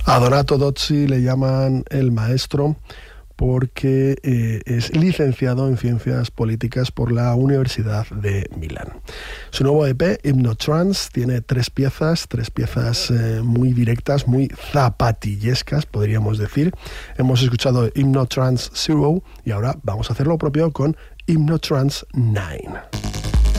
A Donato Dozzi le llaman el maestro porque es licenciado en Ciencias Políticas por la Universidad de Milán. Su nuevo EP, Hypnotrance, tiene tres piezas muy directas, muy zapatillescas, podríamos decir. Hemos escuchado Hypnotrance 0 y ahora vamos a hacer lo propio con Hypnotrance 9.